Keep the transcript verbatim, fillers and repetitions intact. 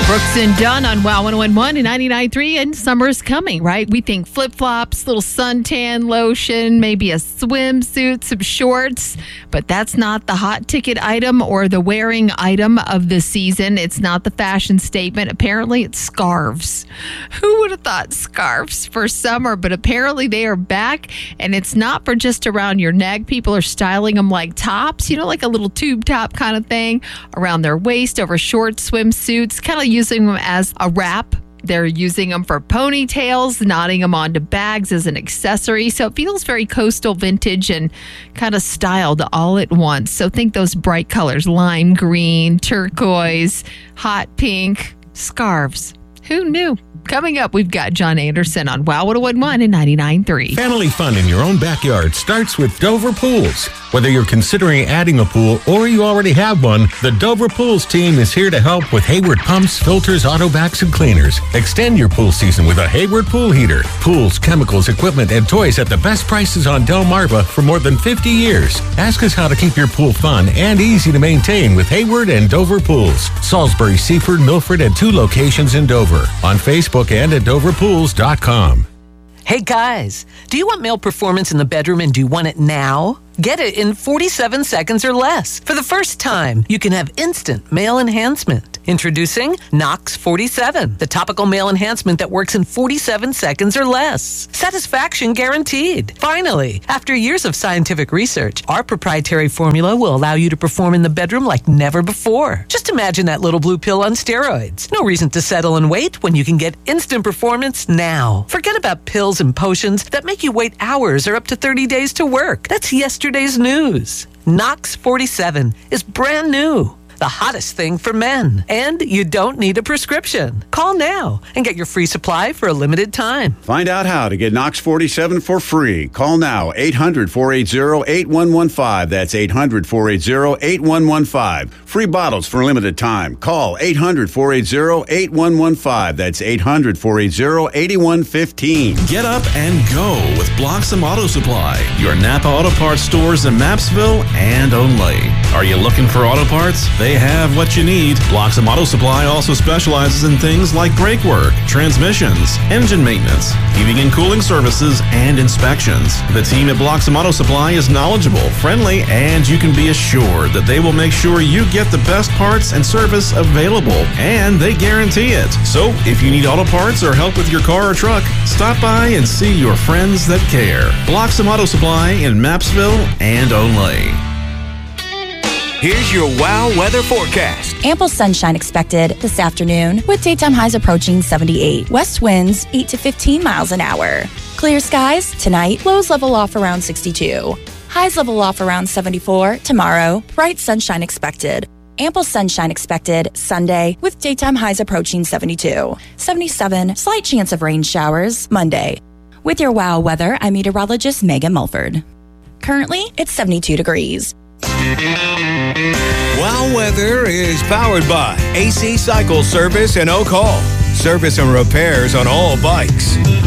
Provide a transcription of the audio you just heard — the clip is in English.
Brooks and Dunn on Wow one oh one one and ninety-nine point three, and summer's coming, right? We think flip-flops, little suntan lotion, maybe a swimsuit, some shorts, but that's not the hot ticket item or the wearing item of the season. It's not the fashion statement. Apparently, it's scarves. Who would have thought scarves for summer? But apparently they are back, and it's not for just around your neck. People are styling them like tops, you know, like a little tube top kind of thing around their waist over short swimsuits, kind of using them as a wrap. They're using them for ponytails, knotting them onto bags as an accessory. So it feels very coastal vintage and kind of styled all at once. So think those bright colors, lime green, turquoise, hot pink, scarves. Who knew? Coming up, we've got John Anderson on Wow one oh one one and ninety-nine point three. Family fun in your own backyard starts with Dover Pools. Whether you're considering adding a pool or you already have one, the Dover Pools team is here to help with Hayward pumps, filters, auto backs, and cleaners. Extend your pool season with a Hayward pool heater. Pools, chemicals, equipment, and toys at the best prices on Delmarva for more than fifty years. Ask us how to keep your pool fun and easy to maintain with Hayward and Dover Pools. Salisbury, Seaford, Milford, and two locations in Dover. On Facebook and at dover pools dot com. Hey guys, do you want male performance in the bedroom and do you want it now? Get it in forty-seven seconds or less. For the first time, you can have instant male enhancement. Introducing Nox forty-seven, the topical male enhancement that works in forty-seven seconds or less. Satisfaction guaranteed. Finally, after years of scientific research, our proprietary formula will allow you to perform in the bedroom like never before. Just imagine that little blue pill on steroids. No reason to settle and wait when you can get instant performance now. Forget about pills and potions that make you wait hours or up to thirty days to work. That's yesterday's news. Nox forty-seven is brand new. The hottest thing for men. And you don't need a prescription. Call now and get your free supply for a limited time. Find out how to get Nox forty-seven for free. Call now, eight hundred, four eight zero, eight one one five. That's eight hundred, four eight zero, eight one one five. Free bottles for a limited time. Call eight hundred, four eight zero, eight one one five. That's eight hundred, four eight zero, eight one one five. Get up and go with Bloxham Auto Supply, your Napa Auto Parts stores in Mapsville and Only. Are you looking for auto parts? They have what you need. Bloxham Auto Supply also specializes in things like brake work, transmissions, engine maintenance, heating and cooling services, and inspections. The team at Bloxham Auto Supply is knowledgeable, friendly, and you can be assured that they will make sure you get the best parts and service available, and they guarantee it. So, if you need auto parts or help with your car or truck, stop by and see your friends that care. Bloxham Auto Supply in Mapsville and Only. Here's your Wow weather forecast. Ample sunshine expected this afternoon with daytime highs approaching seventy-eight. West winds eight to fifteen miles an hour. Clear skies tonight. Lows level off around sixty-two. Highs level off around seventy-four. Tomorrow, bright sunshine expected. Ample sunshine expected Sunday with daytime highs approaching seventy-two. seventy-seven, slight chance of rain showers Monday. With your Wow weather, I'm meteorologist Megan Mulford. Currently, it's seventy-two degrees. Wow weather is powered by A C Cycle Service and Oak Hall. Service and repairs on all bikes.